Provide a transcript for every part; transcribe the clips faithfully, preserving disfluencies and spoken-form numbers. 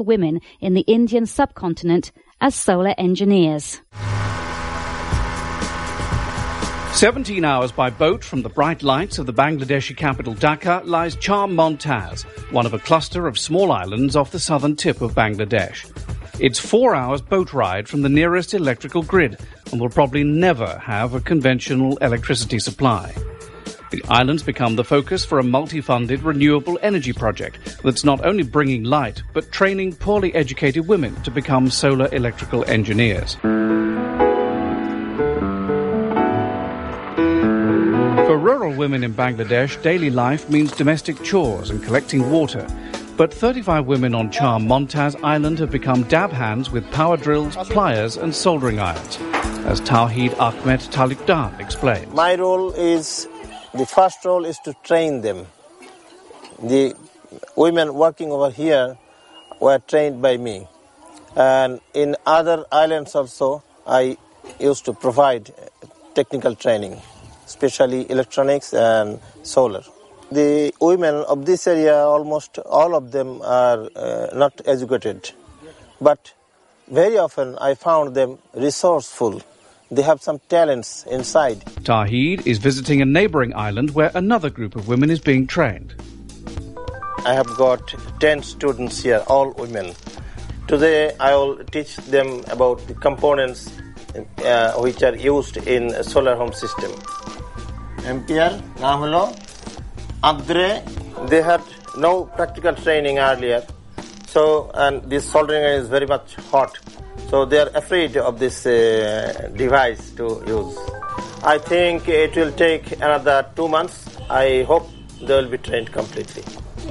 women in the Indian subcontinent as solar engineers. seventeen hours by boat from the bright lights of the Bangladeshi capital Dhaka lies Charm Montaz, one of a cluster of small islands off the southern tip of Bangladesh. It's four hours boat ride from the nearest electrical grid and will probably never have a conventional electricity supply. The islands become the focus for a multi-funded renewable energy project that's not only bringing light but training poorly educated women to become solar electrical engineers. For rural women in Bangladesh, daily life means domestic chores and collecting water. But thirty-five women on Charm Montaz Island have become dab hands with power drills, pliers and soldering irons, as Tawheed Ahmed Talukdar explains. My role is, the first role is to train them. The women working over here were trained by me. And in other islands also, I used to provide technical training, especially electronics and solar. The women of this area, almost all of them are uh, not educated. But very often I found them resourceful. They have some talents inside. Tawheed is visiting a neighbouring island where another group of women is being trained. I have got ten students here, all women. Today I will teach them about the components uh, which are used in a solar home system. Ampere, Namolo, Andre, they had no practical training earlier, so and this soldering is very much hot, so they are afraid of this uh, device to use. I think it will take another two months. I hope they will be trained completely.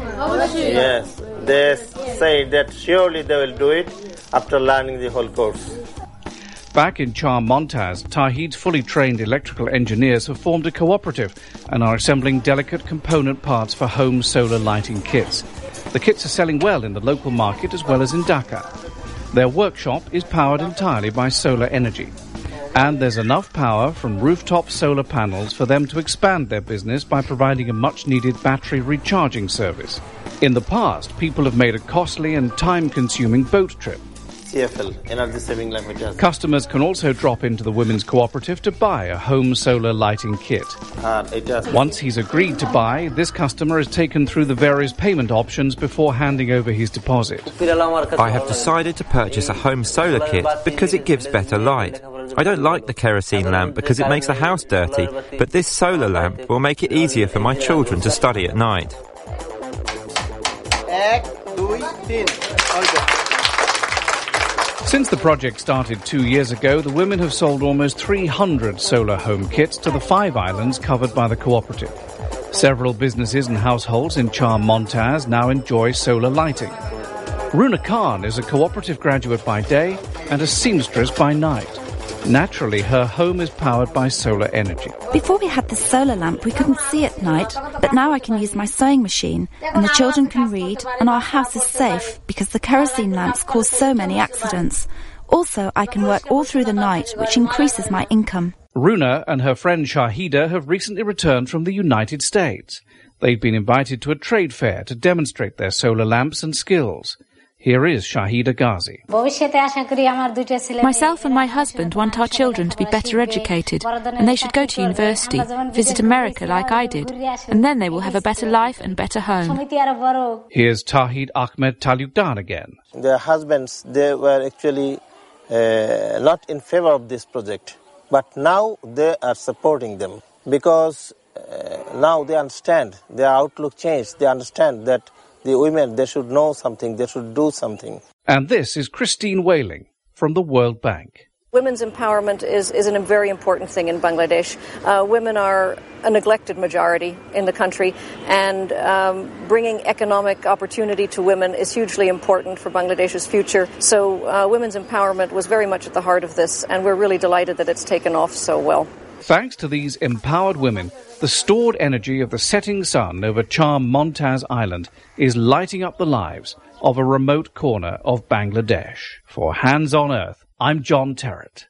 Yes, they say that surely they will do it after learning the whole course. Back in Charm Montaz, Tawheed's fully trained electrical engineers have formed a cooperative and are assembling delicate component parts for home solar lighting kits. The kits are selling well in the local market as well as in Dhaka. Their workshop is powered entirely by solar energy. And there's enough power from rooftop solar panels for them to expand their business by providing a much-needed battery recharging service. In the past, people have made a costly and time-consuming boat trip. C F L, Energy Saving Limited. Customers can also drop into the women's cooperative to buy a home solar lighting kit. Uh, it does. Once he's agreed to buy, this customer is taken through the various payment options before handing over his deposit. I have decided to purchase a home solar kit because it gives better light. I don't like the kerosene lamp because it makes the house dirty, but this solar lamp will make it easier for my children to study at night. Since the project started two years ago, the women have sold almost three hundred solar home kits to the five islands covered by the cooperative. Several businesses and households in Charm Montaz now enjoy solar lighting. Runa Khan is a cooperative graduate by day and a seamstress by night. Naturally, her home is powered by solar energy. Before we had the solar lamp, we couldn't see at night, but now I can use my sewing machine, and the children can read, and our house is safe because the kerosene lamps cause so many accidents. Also, I can work all through the night, which increases my income. Runa and her friend Shahida have recently returned from the United States. They've been invited to a trade fair to demonstrate their solar lamps and skills. Here is Shahida Ghazi. Myself and my husband want our children to be better educated, and they should go to university, visit America like I did, and then they will have a better life and better home. Here's Tawheed Ahmed Talukdar again. Their husbands, they were actually uh, not in favor of this project, but now they are supporting them because uh, now they understand, their outlook changed, they understand that the women, they should know something, they should do something. And this is Christine Whaling from the World Bank. Women's empowerment is, is a very important thing in Bangladesh. Uh, women are a neglected majority in the country, and um, bringing economic opportunity to women is hugely important for Bangladesh's future. So uh, women's empowerment was very much at the heart of this, and we're really delighted that it's taken off so well. Thanks to these empowered women, the stored energy of the setting sun over Charm Montaz Island is lighting up the lives of a remote corner of Bangladesh. For Hands on Earth, I'm John Terrett.